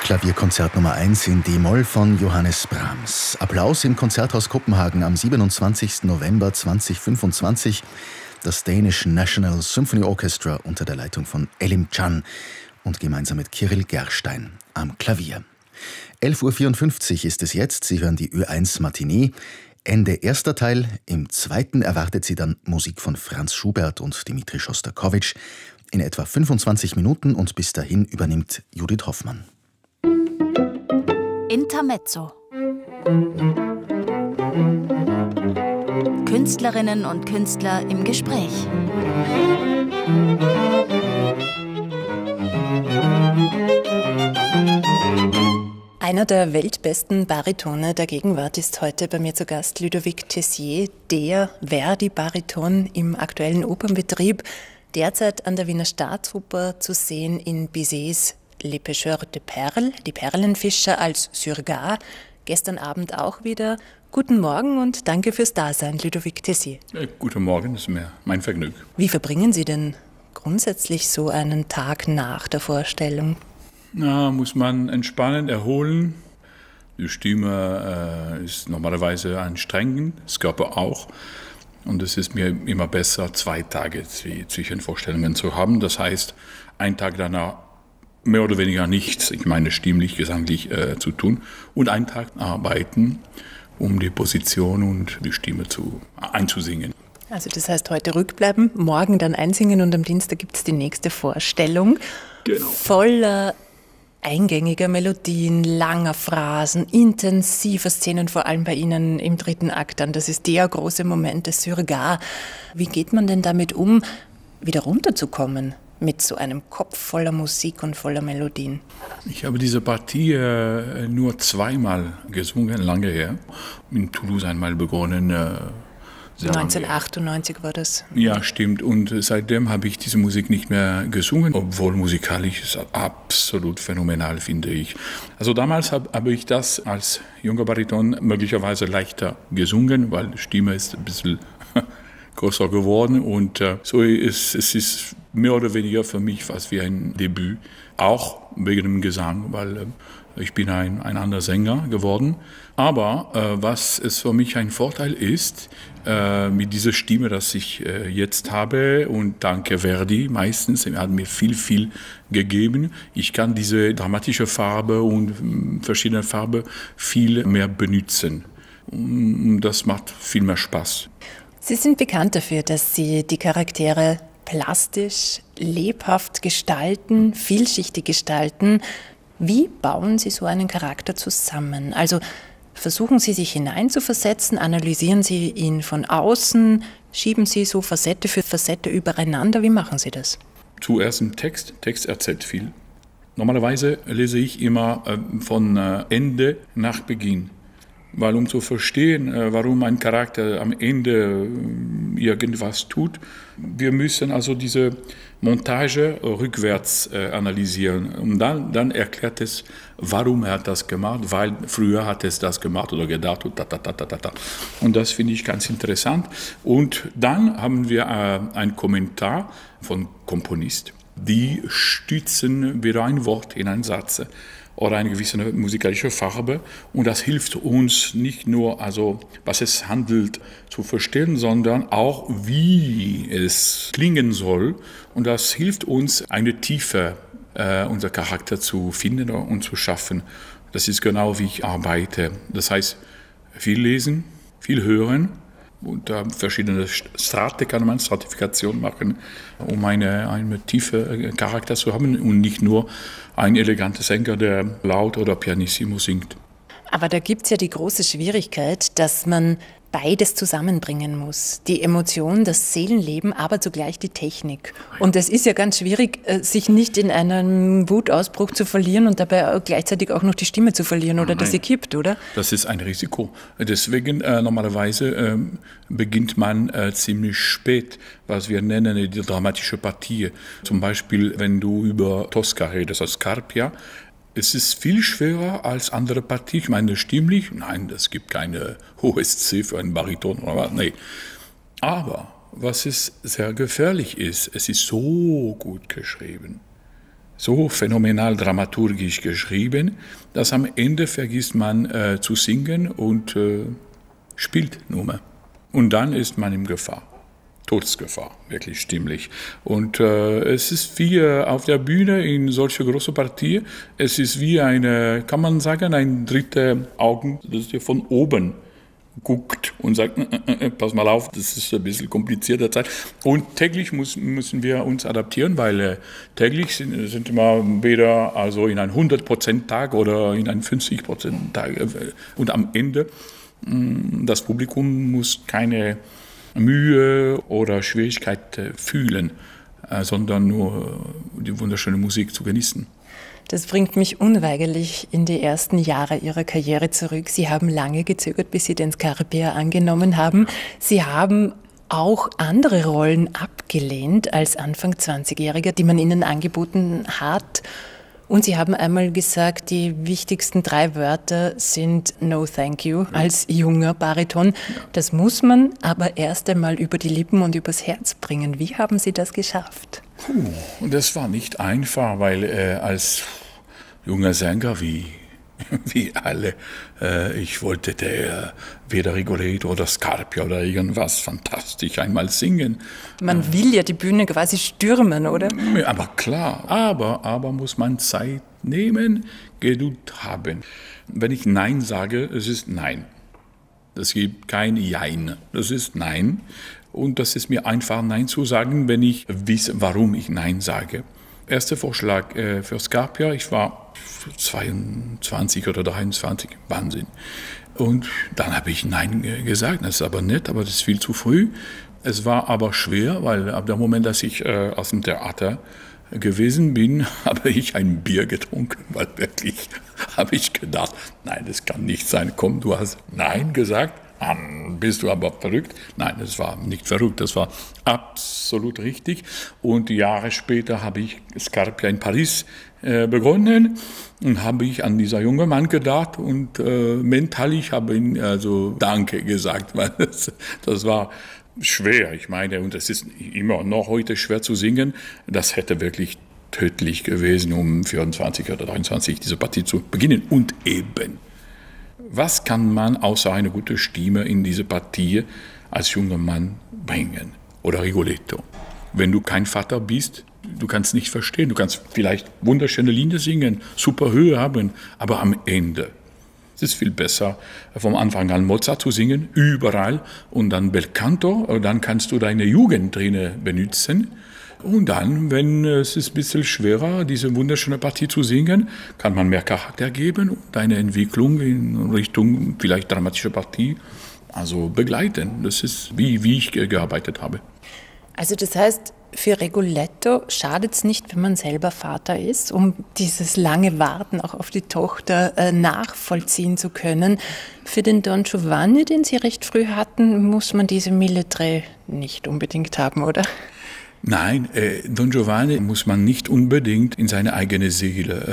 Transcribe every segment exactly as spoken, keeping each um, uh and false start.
Klavierkonzert Nummer eins in D-Moll von Johannes Brahms. Applaus im Konzerthaus Kopenhagen am siebenundzwanzigsten November zweitausendfünfundzwanzig. Das Danish National Symphony Orchestra unter der Leitung von Elim Can und gemeinsam mit Kirill Gerstein am Klavier. elf Uhr vierundfünfzig ist es jetzt. Sie hören die Ö eins Matinee. Ende erster Teil. Im zweiten erwartet Sie dann Musik von Franz Schubert und Dmitri Schostakowitsch in etwa fünfundzwanzig Minuten und bis dahin übernimmt Judith Hoffmann. Intermezzo. Künstlerinnen und Künstler im Gespräch. Einer der weltbesten Baritone der Gegenwart ist heute bei mir zu Gast, Ludovic Tessier, der Verdi-Bariton im aktuellen Opernbetrieb, derzeit an der Wiener Staatsoper zu sehen in Bizets Les Pêcheurs de Perles, die Perlenfischer als Surgat. Gestern Abend auch wieder. Guten Morgen und danke fürs Dasein, Ludovic Tessier. Äh, guten Morgen, das ist mir mein Vergnügen. Wie verbringen Sie denn grundsätzlich so einen Tag nach der Vorstellung? Na, muss man entspannen, erholen. Die Stimme äh, ist normalerweise anstrengend, das Körper auch. Und es ist mir immer besser, zwei Tage zwischen Vorstellungen zu haben. Das heißt, einen Tag danach mehr oder weniger nichts, ich meine stimmlich, gesanglich äh, zu tun. Und einen Tag arbeiten, um die Position und die Stimme zu, einzusingen. Also das heißt, heute rückbleiben, morgen dann einsingen und am Dienstag gibt es die nächste Vorstellung. Genau. Voller eingängiger Melodien, langer Phrasen, intensiver Szenen, vor allem bei Ihnen im dritten Akt dann. Das ist der große Moment des Surgat. Wie geht man denn damit um, wieder runterzukommen mit so einem Kopf voller Musik und voller Melodien? Ich habe diese Partie äh, nur zweimal gesungen, lange her. In Toulouse einmal begonnen. Äh, neunzehnhundertachtundneunzig war das. Ja, stimmt. Und seitdem habe ich diese Musik nicht mehr gesungen, obwohl musikalisch ist absolut phänomenal, finde ich. Also damals habe hab ich das als junger Bariton möglicherweise leichter gesungen, weil die Stimme ist ein bisschen größer geworden. Und äh, so ist es ist mehr oder weniger für mich fast wie ein Debüt. Auch wegen dem Gesang, weil äh, ich bin ein, ein anderer Sänger geworden. Aber äh, was es für mich ein Vorteil ist, äh, mit dieser Stimme, dass ich äh, jetzt habe, und danke Verdi meistens, er hat mir viel, viel gegeben. Ich kann diese dramatische Farbe und äh, verschiedene Farben viel mehr benutzen. Und das macht viel mehr Spaß. Sie sind bekannt dafür, dass Sie die Charaktere plastisch, lebhaft gestalten, vielschichtig gestalten. Wie bauen Sie so einen Charakter zusammen? Also versuchen Sie, sich hineinzuversetzen, analysieren Sie ihn von außen, schieben Sie so Facette für Facette übereinander. Wie machen Sie das? Zuerst ein Text. Text erzählt viel. Normalerweise lese ich immer äh, von äh, Ende nach Beginn. Weil um zu verstehen, äh, warum ein Charakter am Ende äh, irgendwas tut, wir müssen also diese Montage rückwärts äh, analysieren. Und dann, dann erklärt es, warum er hat das gemacht, weil früher hat es das gemacht oder gedacht. Und, ta, ta, ta, ta, ta. Und das finde ich ganz interessant. Und dann haben wir äh, einen Kommentar von Komponist. Die stützen wieder ein Wort in einen Satz oder eine gewisse musikalische Farbe. Und das hilft uns nicht nur, also was es handelt, zu verstehen, sondern auch, wie es klingen soll. Und das hilft uns, eine Tiefe äh, unser Charakter zu finden und zu schaffen. Das ist genau, wie ich arbeite. Das heißt, viel lesen, viel hören. Und äh, verschiedene Strate kann man Stratifikation machen, um eine, eine tiefe Charakter zu haben und nicht nur ein eleganter Sänger, der laut oder pianissimo singt. Aber da gibt es ja die große Schwierigkeit, dass man beides zusammenbringen muss. Die Emotion, das Seelenleben, aber zugleich die Technik. Und es ist ja ganz schwierig, sich nicht in einem Wutausbruch zu verlieren und dabei gleichzeitig auch noch die Stimme zu verlieren oder Nein. dass sie kippt, oder? Das ist ein Risiko. Deswegen äh, normalerweise äh, beginnt man äh, ziemlich spät, was wir nennen die dramatische Partie. Zum Beispiel, wenn du über Tosca redest, als Scarpia, es ist viel schwerer als andere Partien. Ich meine, stimmlich, nein, es gibt keine hohes C für einen Bariton. Oder nee. Aber was es sehr gefährlich ist, es ist so gut geschrieben. so phänomenal dramaturgisch geschrieben, dass am Ende vergisst man äh, zu singen und äh, spielt nur mehr. Und dann ist man in Gefahr. Todesgefahr, wirklich stimmlich. Und äh, es ist wie äh, auf der Bühne in solche große Partie, es ist wie eine, kann man sagen, ein dritte Augen, das dir von oben guckt und sagt, äh, äh, pass mal auf, das ist ein bisschen komplizierter Zeit. Und täglich muss, müssen wir uns adaptieren, weil äh, täglich sind, sind immer weder also in einem hundert Prozent Tag oder in einem fünfzig Prozent Tag. Und am Ende, mh, das Publikum muss keine Mühe oder Schwierigkeit äh, fühlen, äh, sondern nur äh, die wunderschöne Musik zu genießen. Das bringt mich unweigerlich in die ersten Jahre Ihrer Karriere zurück. Sie haben lange gezögert, bis Sie den Scarpia angenommen haben. Sie haben auch andere Rollen abgelehnt als Anfang zwanzigjähriger, die man Ihnen angeboten hat. Und Sie haben einmal gesagt, die wichtigsten drei Wörter sind No Thank You als junger Bariton. Das muss man aber erst einmal über die Lippen und übers Herz bringen. Wie haben Sie das geschafft? Puh, das war nicht einfach, weil äh, als junger Sänger wie, wie alle, äh, ich wollte der, weder Rigoletto oder Scarpia oder irgendwas fantastisch einmal singen. Man will ja die Bühne quasi stürmen, oder? Aber klar, aber, aber muss man Zeit nehmen, Geduld haben. Wenn ich Nein sage, es ist Nein. Es gibt kein Jein, das ist Nein. Und das ist mir einfach, Nein zu sagen, wenn ich weiß, warum ich Nein sage. Erster Vorschlag äh, für Scarpia, ich war zweiundzwanzig oder dreiundzwanzig, Wahnsinn. Und dann habe ich Nein gesagt, das ist aber nett, aber das ist viel zu früh. Es war aber schwer, weil ab dem Moment, dass ich äh, aus dem Theater gewesen bin, habe ich ein Bier getrunken, weil wirklich habe ich gedacht, nein, das kann nicht sein, komm, du hast Nein gesagt. Dann bist du aber verrückt. Nein, das war nicht verrückt, das war absolut richtig. Und Jahre später habe ich Scarpia in Paris äh, begonnen und habe ich an dieser junge Mann gedacht und äh, mental ich habe ihm also Danke gesagt, weil das, das war schwer. Ich meine, und es ist immer noch heute schwer zu singen. Das hätte wirklich tödlich gewesen, um vierundzwanzig oder dreiundzwanzig diese Partie zu beginnen. Und eben, was kann man außer eine gute Stimme in diese Partie als junger Mann bringen? Oder Rigoletto. Wenn du kein Vater bist, du kannst nicht verstehen. Du kannst vielleicht wunderschöne Lieder singen, super Höhe haben, aber am Ende. Es ist viel besser, vom Anfang an Mozart zu singen, überall, und dann Bel Canto, dann kannst du deine Jugend drin benutzen. Und dann, wenn es ist ein bisschen schwerer, diese wunderschöne Partie zu singen, kann man mehr Charakter geben und deine Entwicklung in Richtung vielleicht dramatische Partie also begleiten. Das ist, wie, wie ich gearbeitet habe. Also das heißt, für Rigoletto schadet es nicht, wenn man selber Vater ist, um dieses lange Warten auch auf die Tochter äh, nachvollziehen zu können. Für den Don Giovanni, den Sie recht früh hatten, muss man diese Mille-Tre nicht unbedingt haben, oder? Nein, äh, Don Giovanni muss man nicht unbedingt in seine eigene Seele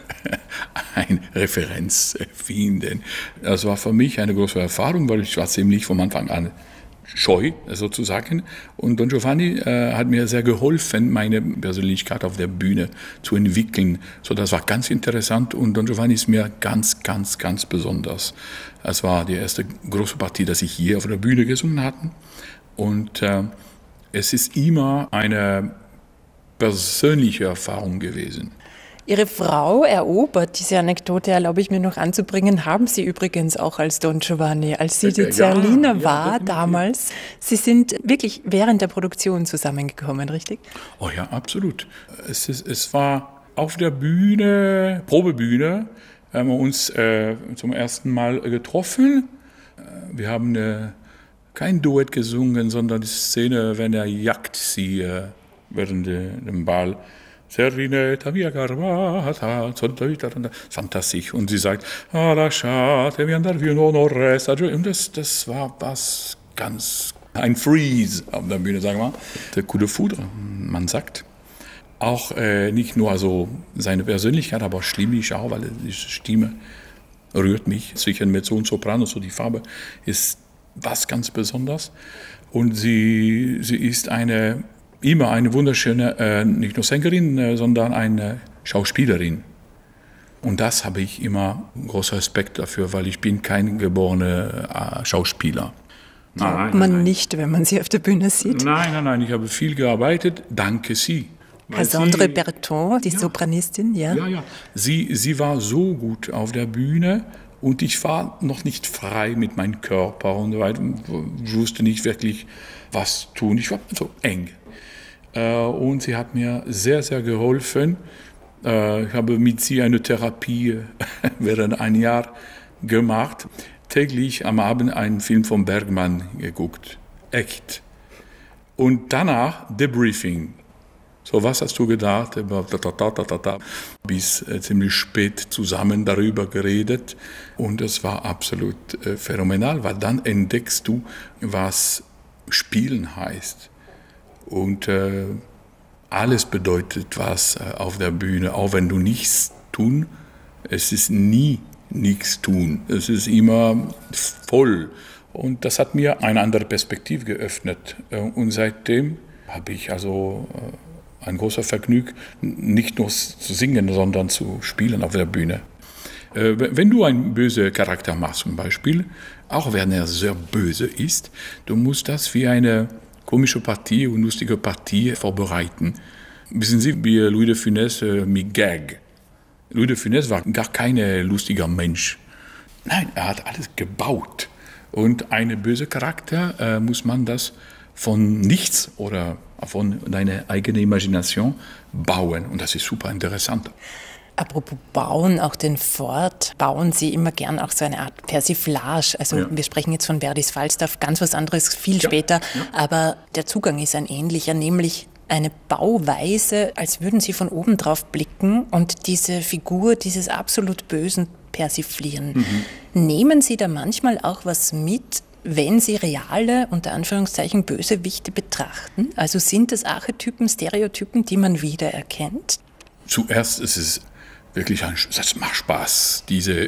eine Referenz finden. Das war für mich eine große Erfahrung, weil ich war ziemlich vom Anfang an scheu, sozusagen. Und Don Giovanni äh, hat mir sehr geholfen, meine Persönlichkeit auf der Bühne zu entwickeln. So, das war ganz interessant und Don Giovanni ist mir ganz, ganz, ganz besonders. Das war die erste große Partie, dass ich hier auf der Bühne gesungen hatte. Und äh, es ist immer eine persönliche Erfahrung gewesen. Ihre Frau erobert, diese Anekdote erlaube ich mir noch anzubringen, haben Sie übrigens auch als Don Giovanni, als sie die Zerlina ja, war ja, damals. Sie sind wirklich während der Produktion zusammengekommen, richtig? Oh ja, absolut. Es, ist, es war auf der Bühne, Probebühne, haben wir uns äh, zum ersten Mal getroffen. Wir haben eine, kein Duett gesungen, sondern die Szene, wenn er jagt sie äh, während dem Ball. Servinetta mia garbata, fantastisch. Und sie sagt, ah, lasciate mi andar via non resta. Und das, das war was ganz, ein Freeze auf der Bühne, sagen wir mal. Der coup de foudre, man sagt. Auch äh, nicht nur also seine Persönlichkeit, aber stimmlich auch, weil die Stimme rührt mich. Zwischen Mezzo und Soprano, so die Farbe ist was ganz Besonderes. Und sie, sie ist eine immer eine wunderschöne, äh, nicht nur Sängerin, äh, sondern eine Schauspielerin. Und das habe ich immer großen Respekt dafür, weil ich bin kein geborener äh, Schauspieler. Glaubt nein, man nein. nicht, wenn man sie auf der Bühne sieht? Nein, nein, nein, ich habe viel gearbeitet, danke sie. Cassandre Berton, die ja, Sopranistin, ja. Ja, ja. Sie, sie war so gut auf der Bühne und ich war noch nicht frei mit meinem Körper und so weiter. Ich wusste nicht wirklich, was tun. Ich war so eng. Und sie hat mir sehr, sehr geholfen. Ich habe mit ihr eine Therapie während ein Jahr gemacht. Täglich am Abend einen Film von Bergman geguckt. Echt. Und danach Debriefing. So, was hast du gedacht? Bis äh, ziemlich spät zusammen darüber geredet. Und es war absolut äh, phänomenal, weil dann entdeckst du, was Spielen heißt. Und äh, alles bedeutet was äh, auf der Bühne, auch wenn du nichts tun. Es ist nie nichts tun. Es ist immer voll. Und das hat mir eine andere Perspektive geöffnet. Und seitdem habe ich also ein großer Vergnügen, nicht nur zu singen, sondern zu spielen auf der Bühne. Wenn du einen bösen Charakter machst zum Beispiel, auch wenn er sehr böse ist, du musst das wie eine komische Partie und lustige Partie vorbereiten. Wissen Sie, wie Louis de Funès mit Gag. Louis de Funès war gar kein lustiger Mensch. Nein, er hat alles gebaut. Und ein böser Charakter äh, muss man das von nichts oder von deiner eigenen Imagination bauen. Und das ist super interessant. Apropos bauen, auch den Fort, bauen Sie immer gern auch so eine Art Persiflage. Also ja. Wir sprechen jetzt von Verdis Falstaff, ganz was anderes, viel ja. später. Ja. Aber der Zugang ist ein ähnlicher, nämlich eine Bauweise, als würden Sie von oben drauf blicken und diese Figur dieses absolut Bösen persiflieren. Mhm. Nehmen Sie da manchmal auch was mit, wenn Sie reale, unter Anführungszeichen, Bösewichte betrachten? Also sind das Archetypen, Stereotypen, die man wiedererkennt? Zuerst ist es wirklich ein, das macht Spaß, diese,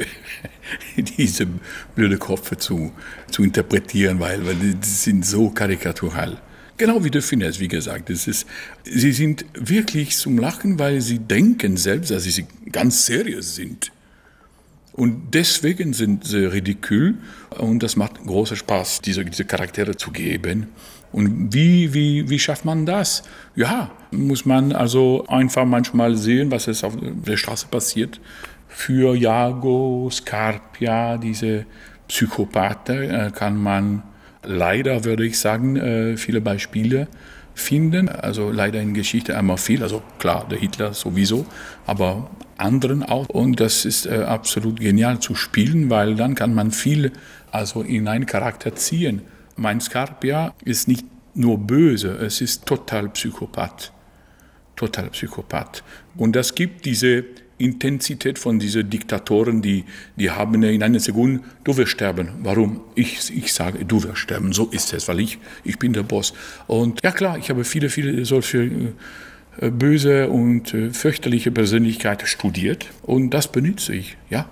diese blöde Köpfe zu, zu interpretieren, weil, weil die sind so karikatural. Genau wie de Funès, wie gesagt. Das ist, sie sind wirklich zum Lachen, weil sie denken selbst, dass sie ganz seriös sind. Und deswegen sind sie ridikül und das macht großen Spaß, diese, diese Charaktere zu geben. Und wie, wie, wie schafft man das? Ja, muss man also einfach manchmal sehen, was es auf der Straße passiert. Für Iago, Scarpia, diese Psychopathen, kann man leider, würde ich sagen, viele Beispiele finden. Also leider in Geschichte einmal viel, also klar, der Hitler sowieso, aber anderen auch. Und das ist äh, absolut genial zu spielen, weil dann kann man viel also in einen Charakter ziehen. Mein Scarpia ist nicht nur böse, es ist total Psychopath. Total Psychopath. Und das gibt diese Intensität von diesen Diktatoren, die, die haben in einer Sekunde, du wirst sterben. Warum? Ich, ich sage, du wirst sterben. So ist es, weil ich, ich bin der Boss. Und ja klar, ich habe viele, viele solche äh, böse und äh, fürchterliche Persönlichkeiten studiert und das benutze ich, ja.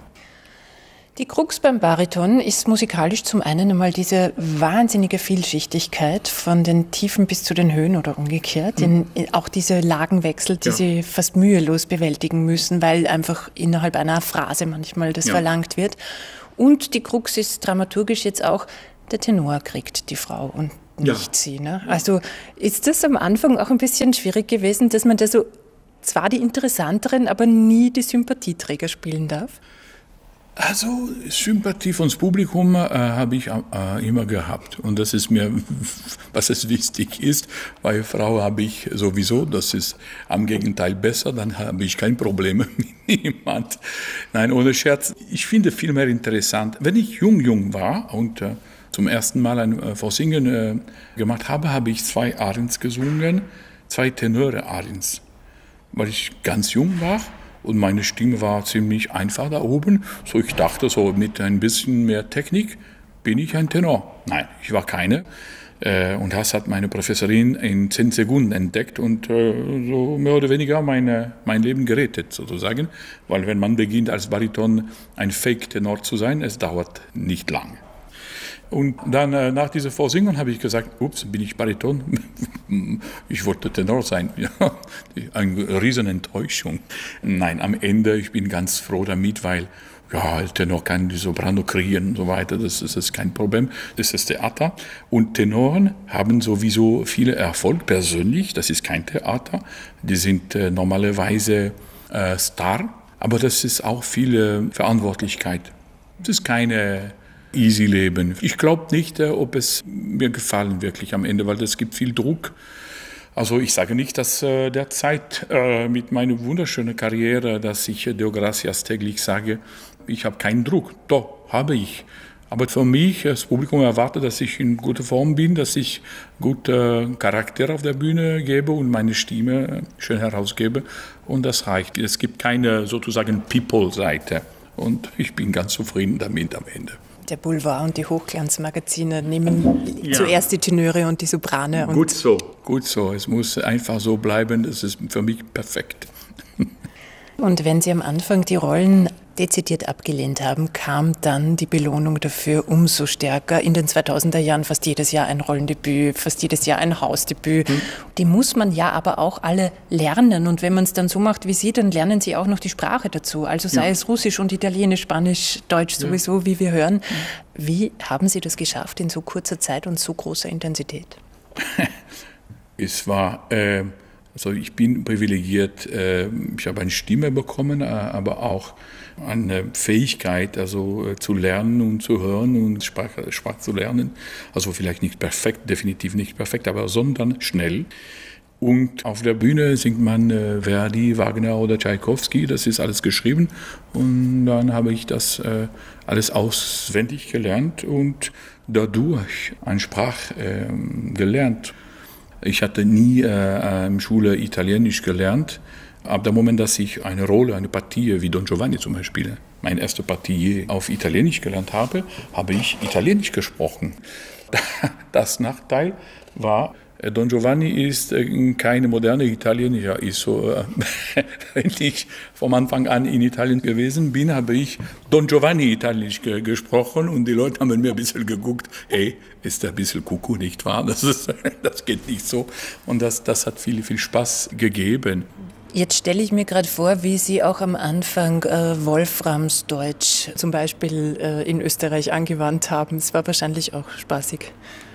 Die Krux beim Bariton ist musikalisch zum einen einmal diese wahnsinnige Vielschichtigkeit von den Tiefen bis zu den Höhen oder umgekehrt. Mhm. In, auch diese Lagenwechsel, die ja. Sie fast mühelos bewältigen müssen, weil einfach innerhalb einer Phrase manchmal das ja. verlangt wird. Und die Krux ist dramaturgisch jetzt auch, der Tenor kriegt die Frau und nicht ja. sie. Ne? Also ist das am Anfang auch ein bisschen schwierig gewesen, dass man da so zwar die interessanteren, aber nie die Sympathieträger spielen darf? Also Sympathie vom Publikum äh, habe ich äh, immer gehabt und das ist mir, was es wichtig ist. Bei Frau habe ich sowieso, das ist am Gegenteil besser, dann habe ich kein Problem mit niemand. Nein, ohne Scherz. Ich finde viel mehr interessant, wenn ich jung, jung war und äh, zum ersten Mal ein äh, Vorsingen äh, gemacht habe, habe ich zwei Ariens gesungen, zwei Tenöre Ariens, weil ich ganz jung war. Und meine Stimme war ziemlich einfach da oben. So ich dachte, so mit ein bisschen mehr Technik bin ich ein Tenor. Nein, ich war keine. Und das hat meine Professorin in zehn Sekunden entdeckt und so mehr oder weniger meine, mein Leben gerettet, sozusagen. Weil wenn man beginnt als Bariton ein Fake-Tenor zu sein, es dauert nicht lang. Und dann äh, nach dieser Vorsingen habe ich gesagt, ups, bin ich Bariton? Ich wollte Tenor sein. Ja, eine riesen Enttäuschung. Nein, am Ende, ich bin ganz froh damit, weil ja, Tenor kann die Soprano kreieren und so weiter, das, das ist kein Problem. Das ist Theater. Und Tenoren haben sowieso viel Erfolg persönlich, das ist kein Theater. Die sind äh, normalerweise äh, Star, aber das ist auch viel Verantwortlichkeit. Das ist keine easy Leben. Ich glaube nicht, ob es mir gefallen wirklich am Ende, weil es gibt viel Druck. Also ich sage nicht, dass äh, derzeit äh, mit meiner wunderschönen Karriere, dass ich äh, Deo Gracias täglich sage, ich habe keinen Druck. Doch, habe ich. Aber für mich, das Publikum erwartet, dass ich in guter Form bin, dass ich gute Charakter auf der Bühne gebe und meine Stimme schön herausgebe. Und das reicht. Es gibt keine sozusagen People-Seite. Und ich bin ganz zufrieden damit am Ende. Der Boulevard und die Hochglanzmagazine nehmen ja. zuerst die Tenöre und die Soprane. Und gut so, gut so. Es muss einfach so bleiben. Das ist für mich perfekt. Und wenn Sie am Anfang die Rollen dezidiert abgelehnt haben, kam dann die Belohnung dafür umso stärker. In den zweitausender Jahren fast jedes Jahr ein Rollendebüt, fast jedes Jahr ein Hausdebüt. Mhm. Die muss man ja aber auch alle lernen. Und wenn man es dann so macht wie Sie, dann lernen Sie auch noch die Sprache dazu. Also sei ja. es Russisch und Italienisch, Spanisch, Deutsch sowieso, ja. wie wir hören. Wie haben Sie das geschafft in so kurzer Zeit und so großer Intensität? Es war... Äh Also ich bin privilegiert, ich habe eine Stimme bekommen, aber auch eine Fähigkeit, also zu lernen und zu hören und Sprache, Sprache zu lernen. Also vielleicht nicht perfekt, definitiv nicht perfekt, aber sondern schnell. Und auf der Bühne singt man Verdi, Wagner oder Tschaikowski, das ist alles geschrieben. Und dann habe ich das alles auswendig gelernt und dadurch eine Sprache gelernt. Ich hatte nie äh, in Schule Italienisch gelernt. Ab dem Moment, dass ich eine Rolle, eine Partie wie Don Giovanni zum Beispiel, meine erste Partie auf Italienisch gelernt habe, habe ich Italienisch gesprochen. Das Nachteil war, Don Giovanni ist keine moderne Italiener. Ist so, wenn ich vom Anfang an in Italien gewesen bin, habe ich Don Giovanni Italienisch ge- gesprochen und die Leute haben mir ein bisschen geguckt, ey, ist der ein bisschen Kuckuck, nicht wahr? Das, ist, das geht nicht so. Und das, das hat viel, viel Spaß gegeben. Jetzt stelle ich mir gerade vor, wie Sie auch am Anfang äh, Wolframs Deutsch zum Beispiel äh, in Österreich angewandt haben. Es war wahrscheinlich auch spaßig.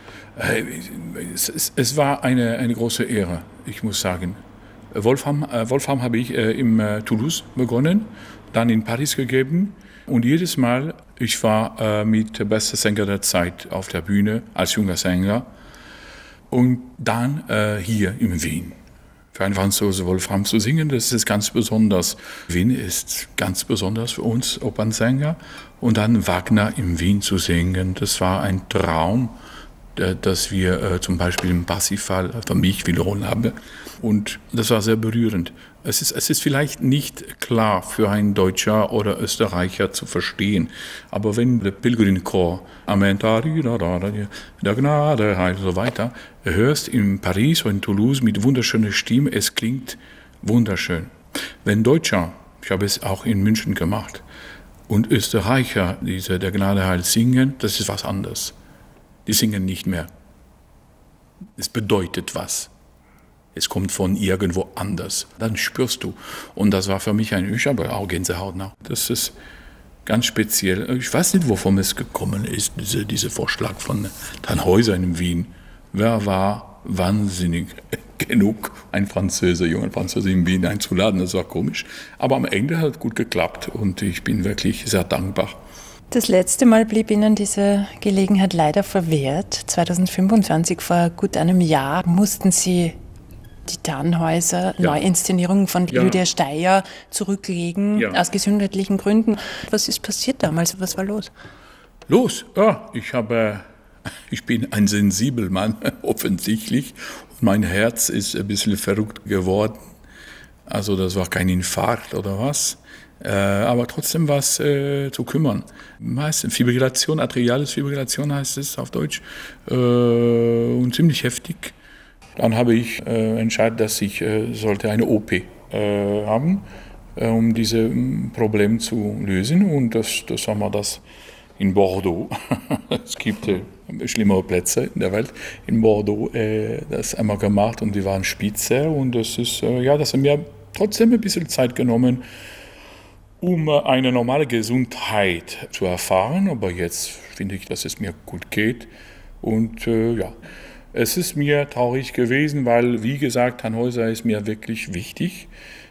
Es, es, es war eine, eine große Ehre, ich muss sagen. Wolfram, äh, Wolfram habe ich äh, in äh, Toulouse begonnen, dann in Paris gegeben. Und jedes Mal, ich war äh, mit der besten Sänger der Zeit auf der Bühne als junger Sänger. Und dann äh, hier in Wien. Für einen Franzose Wolfram zu singen, das ist ganz besonders. Wien ist ganz besonders für uns Opernsänger. Und dann Wagner in Wien zu singen, das war ein Traum, dass wir äh, zum Beispiel im Parsifal für mich wiederholt haben. Und das war sehr berührend. Es ist, es ist vielleicht nicht klar für einen Deutscher oder Österreicher zu verstehen, aber wenn der Pilgrimchor Amen, der Gnade, Heil und so weiter, hörst in Paris oder in Toulouse mit wunderschöner Stimme, es klingt wunderschön. Wenn Deutscher, ich habe es auch in München gemacht, und Österreicher diese der Gnade Heil singen, das ist was anderes. Die singen nicht mehr. Es bedeutet was. Es kommt von irgendwo anders. Dann spürst du. Und das war für mich ein, ich habe auch Gänsehaut nach. Das ist ganz speziell. Ich weiß nicht, wovon es gekommen ist, diese, dieser Vorschlag von Tannhäuser in Wien. Wer war wahnsinnig genug, ein Franzose, junger Franzose in Wien einzuladen? Das war komisch. Aber am Ende hat es gut geklappt und ich bin wirklich sehr dankbar. Das letzte Mal blieb Ihnen diese Gelegenheit leider verwehrt. zweitausendfünfundzwanzig, vor gut einem Jahr, mussten Sie die Tannhäuser ja. Neuinszenierung von ja. Lydia Steyer zurücklegen, ja. aus gesundheitlichen Gründen. Was ist passiert damals? Was war los? Los? Ja, ich habe, ich bin ein sensibler Mann, offensichtlich. Und mein Herz ist ein bisschen verrückt geworden. Also das war kein Infarkt oder was. Äh, aber trotzdem was äh, zu kümmern. Meistens Fibrillation, atriale Fibrillation heißt es auf Deutsch, äh, und ziemlich heftig. Dann habe ich äh, entschieden, dass ich äh, sollte eine O P äh, haben, äh, um dieses Problem zu lösen. Und das, das haben wir das in Bordeaux. Es gibt äh, schlimmere Plätze in der Welt. In Bordeaux äh, das einmal gemacht und die waren spitze. Und das ist, äh, ja, das hat mir trotzdem ein bisschen Zeit genommen, um äh, eine normale Gesundheit zu erfahren. Aber jetzt finde ich, dass es mir gut geht. Und äh, ja, es ist mir traurig gewesen, weil, wie gesagt, Tannhäuser ist mir wirklich wichtig.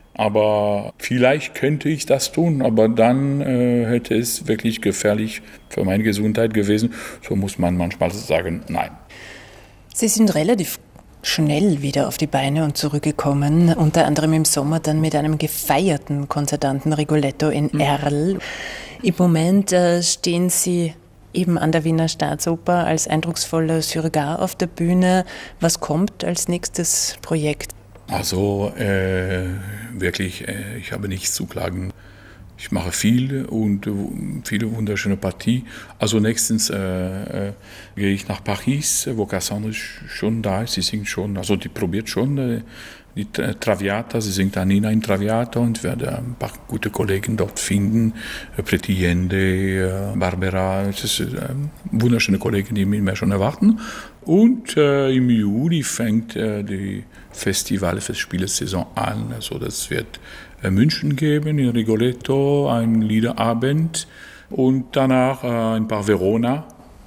Aber vielleicht könnte ich das tun, aber dann äh, hätte es wirklich gefährlich für meine Gesundheit gewesen. So muss man manchmal sagen, nein. Sie sind relativ schnell wieder auf die Beine und zurückgekommen, unter anderem im Sommer dann mit einem gefeierten Konzertanten Rigoletto in mhm. Erl. Im Moment äh, stehen Sie eben an der Wiener Staatsoper als eindrucksvoller Surrogat auf der Bühne. Was kommt als nächstes Projekt? Also äh, wirklich, äh, ich habe nichts zu klagen. Ich mache viel und äh, viele wunderschöne Partien. Also nächstens äh, äh, gehe ich nach Paris, wo Cassandre schon da ist. Sie singt schon, also die probiert schon äh, die Traviata. Sie singt Anina in Traviata und werde ein paar gute Kollegen dort finden. Äh, Pretillende, äh, Barbara, das ist äh, wunderschöne Kollegen, die mich schon erwarten. Und äh, im Juli fängt äh, die Festival Festspiele-Saison an. Also das wird äh, München geben, in Rigoletto, ein Liederabend und danach äh, ein paar Verona.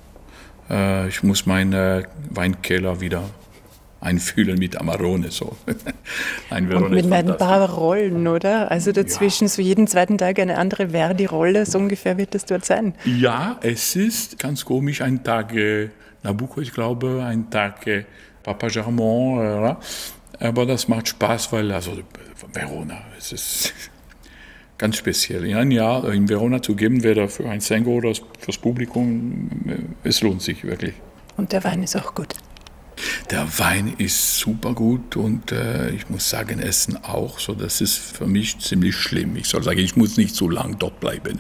Äh, ich muss meinen Weinkeller wieder einfüllen mit Amarone. So. Ein Verona und mit ein paar Rollen, oder? Also dazwischen ja. So jeden zweiten Tag eine andere Verdi-Rolle, so ungefähr wird das dort sein. Ja, es ist ganz komisch, ein Tag äh, Nabucco, ich glaube, ein Tag äh, Papa Germont, äh, aber das macht Spaß, weil, also Verona, es ist ganz speziell. In einem Jahr in Verona zu geben, wäre für ein Sänger oder fürs Publikum, es lohnt sich wirklich. Und der Wein ist auch gut. Der Wein ist super gut und äh, ich muss sagen, Essen auch, so das ist für mich ziemlich schlimm. Ich soll sagen, ich muss nicht so lange dort bleiben.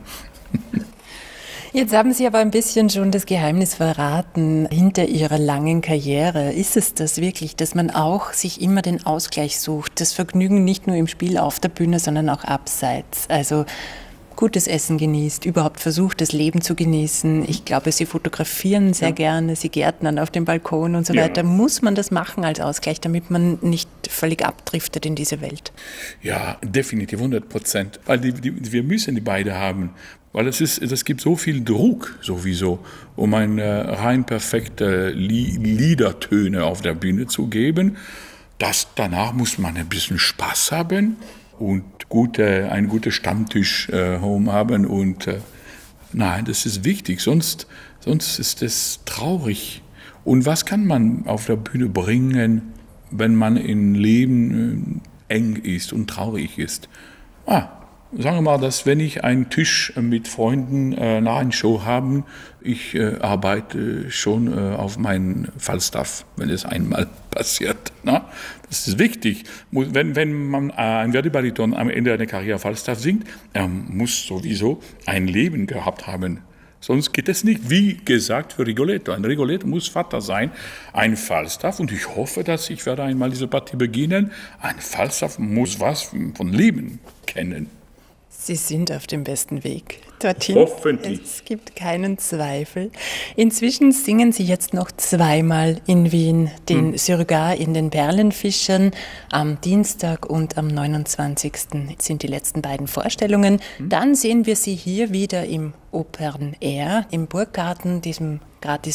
Jetzt haben Sie aber ein bisschen schon das Geheimnis verraten hinter Ihrer langen Karriere. Ist es das wirklich, dass man auch sich immer den Ausgleich sucht, das Vergnügen nicht nur im Spiel auf der Bühne, sondern auch abseits? Also gutes Essen genießt, überhaupt versucht, das Leben zu genießen. Ich glaube, Sie fotografieren sehr ja. gerne, Sie gärtnern auf dem Balkon und so ja. weiter. Muss man das machen als Ausgleich, damit man nicht völlig abdriftet in diese Welt? Ja, definitiv, hundert Prozent. Weil die, die, wir müssen die beide haben. Weil es, ist, es gibt so viel Druck sowieso, um eine rein perfekte Liedertöne auf der Bühne zu geben. Das, danach muss man ein bisschen Spaß haben und gute, einen guten Stammtisch äh, home haben. Und äh, nein, das ist wichtig, sonst, sonst ist es traurig. Und was kann man auf der Bühne bringen, wenn man im Leben äh, eng ist und traurig ist? Ah, sagen wir mal, dass wenn ich einen Tisch mit Freunden äh, nach einer Show habe, ich äh, arbeite schon äh, auf meinen Falstaff, wenn es einmal passiert. Na? Das ist wichtig. Wenn, wenn man äh, ein Verdi-Bariton am Ende einer Karriere Falstaff singt, er muss sowieso ein Leben gehabt haben. Sonst geht es nicht. Wie gesagt, für Rigoletto. Ein Rigoletto muss Vater sein, ein Falstaff. Und ich hoffe, dass ich werde einmal diese Partie beginnen. Ein Falstaff muss was von Leben kennen. Sie sind auf dem besten Weg dorthin. Hoffentlich. Es gibt keinen Zweifel. Inzwischen singen Sie jetzt noch zweimal in Wien den hm. Surrogat in den Perlenfischern. Am Dienstag und am neunundzwanzigsten sind die letzten beiden Vorstellungen. Hm. Dann sehen wir Sie hier wieder im Open Air im Burggarten, diesem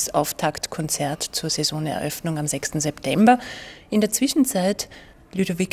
Gratis-Auftaktkonzert zur Saisoneröffnung am sechsten September. In der Zwischenzeit Ludovic